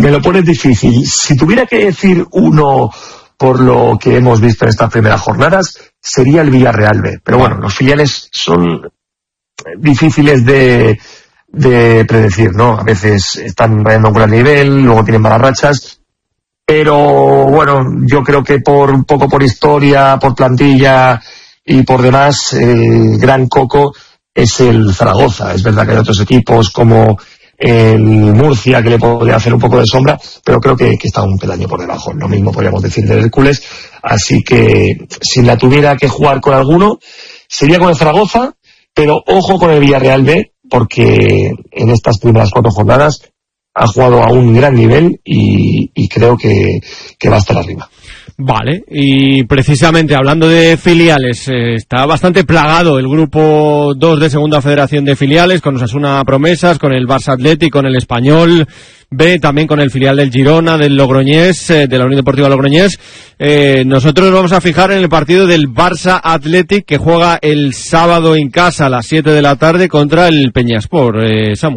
Me lo pones difícil. Si tuviera que decir uno por lo que hemos visto en estas primeras jornadas, sería el Villarreal B. Pero bueno, los filiales son difíciles de predecir, ¿no? A veces están rayando un gran nivel, luego tienen malas rachas. Pero bueno, yo creo que un poco por historia, por plantilla y por demás, el gran coco es el Zaragoza. Es verdad que hay otros equipos como el Murcia que le podría hacer un poco de sombra, pero creo que está un peldaño por debajo. Lo mismo podríamos decir del Hércules. Así que si la tuviera que jugar con alguno, sería con el Zaragoza, pero ojo con el Villarreal B, porque en estas primeras 4 jornadas ha jugado a un gran nivel y creo que va a estar arriba. Vale, y precisamente hablando de filiales, está bastante plagado el grupo 2 de Segunda Federación de Filiales, con Osasuna Promesas, con el Barça Athletic, con el Español B, también con el filial del Girona, del Logroñés, de la Unión Deportiva Logroñés. Nosotros nos vamos a fijar en el partido del Barça Athletic, que juega el sábado en casa a las 7 de la tarde contra el Peñaspor. Samu.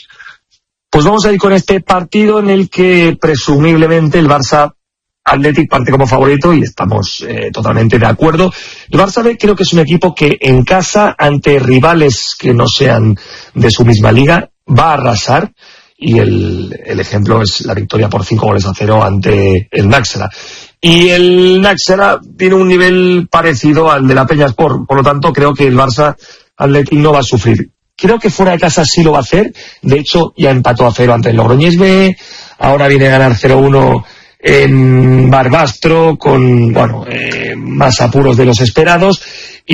Pues vamos a ir con este partido en el que presumiblemente el Barça Athletic parte como favorito y estamos totalmente de acuerdo. El Barça B creo que es un equipo que en casa, ante rivales que no sean de su misma liga, va a arrasar, y el ejemplo es la victoria por 5-0 ante el Náxera. Y el Náxera tiene un nivel parecido al de la Peñaspor, por lo tanto creo que el Barça Athletic no va a sufrir. Creo que fuera de casa sí lo va a hacer. De hecho, ya empató a 0 ante el Logroñés B, ahora viene a ganar 0-1 en Barbastro, con más apuros de los esperados,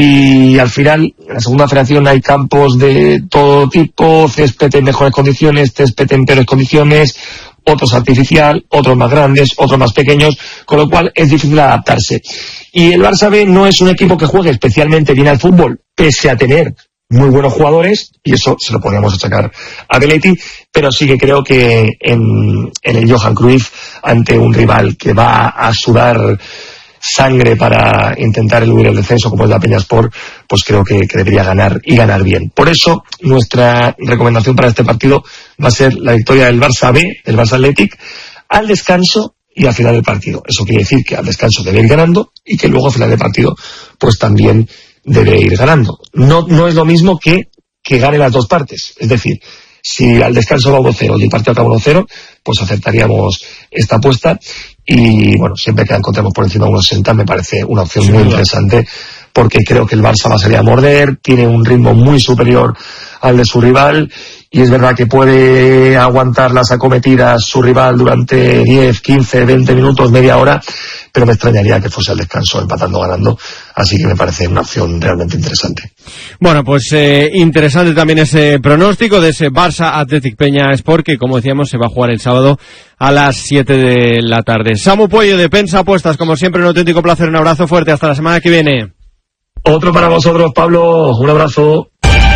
y al final en la Segunda Federación hay campos de todo tipo, césped en mejores condiciones, césped en peores condiciones, otros artificial, otros más grandes, otros más pequeños, con lo cual es difícil adaptarse. Y el Barça B no es un equipo que juegue especialmente bien al fútbol, pese a tener muy buenos jugadores, y eso se lo podríamos achacar a Belletti, pero sí que creo que en el Johan Cruyff, ante un rival que va a sudar sangre para intentar eludir el descenso como es la Peñaspor, pues creo que debería ganar y ganar bien. Por eso nuestra recomendación para este partido va a ser la victoria del Barça B, del Barça Athletic, al descanso y al final del partido. Eso quiere decir que al descanso debe ir ganando y que luego al final del partido pues también debe ir ganando. No es lo mismo que gane las dos partes. Es decir, si al descanso va 1-0 y el partido acaba 1-0, pues acertaríamos esta apuesta. Y bueno, siempre que la encontremos por encima de 1.60 me parece una opción muy interesante, porque creo que el Barça va a salir a morder, tiene un ritmo muy superior al de su rival, y es verdad que puede aguantar las acometidas su rival durante 10, 15, 20 minutos, media hora, pero me extrañaría que fuese al descanso empatando, ganando, así que me parece una opción realmente interesante. Bueno, pues interesante también ese pronóstico de ese Barça Athletic Peñaspor, que como decíamos se va a jugar el sábado a las 7 de la tarde. Samu Puello de Pensa Apuestas, como siempre un auténtico placer, un abrazo fuerte, hasta la semana que viene. Otro para vosotros, Pablo, un abrazo.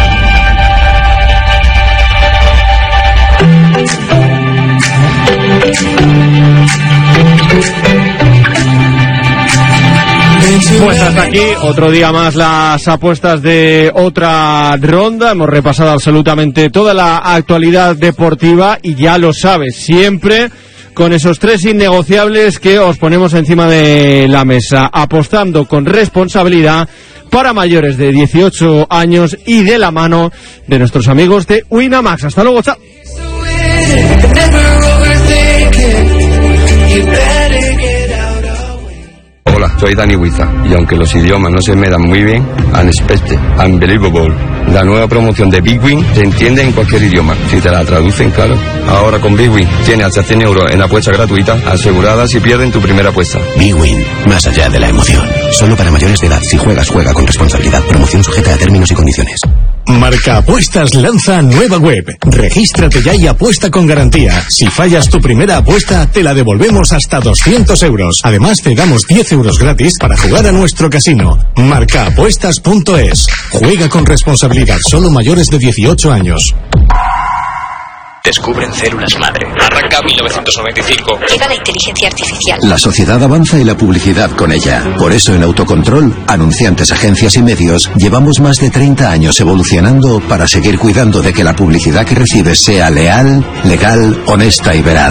Pues hasta aquí, otro día más las apuestas de otra ronda. Hemos repasado absolutamente toda la actualidad deportiva y ya lo sabes, siempre con esos 3 innegociables que os ponemos encima de la mesa, apostando con responsabilidad para mayores de 18 años y de la mano de nuestros amigos de Winamax. Hasta luego, chao. Hola, soy Dani Huiza, y aunque los idiomas no se me dan muy bien, Unexpected, Unbelievable, la nueva promoción de Big Win se entiende en cualquier idioma, si te la traducen, claro. Ahora con Big Win tienes hasta 100 euros en apuestas gratuitas aseguradas si pierden tu primera apuesta. Big Win, más allá de la emoción. Solo para mayores de edad. Si juegas, juega con responsabilidad. Promoción sujeta a términos y condiciones. Marca Apuestas lanza nueva web. Regístrate ya y apuesta con garantía. Si fallas tu primera apuesta, te la devolvemos hasta 200 euros. Además, te damos 10 euros gratis para jugar a nuestro casino. Marcaapuestas.es. Juega con responsabilidad. Solo mayores de 18 años. Descubren células madre. Arranca 1995. Llega la inteligencia artificial. La sociedad avanza y la publicidad con ella. Por eso en Autocontrol, anunciantes, agencias y medios, llevamos más de 30 años evolucionando para seguir cuidando de que la publicidad que recibes sea leal, legal, honesta y veraz.